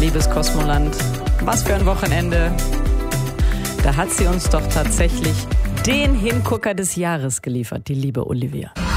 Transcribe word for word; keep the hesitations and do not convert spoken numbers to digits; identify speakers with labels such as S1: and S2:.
S1: Liebes Kosmoland, was für ein Wochenende. Da hat sie uns doch tatsächlich den Hingucker des Jahres geliefert, die liebe Olivia.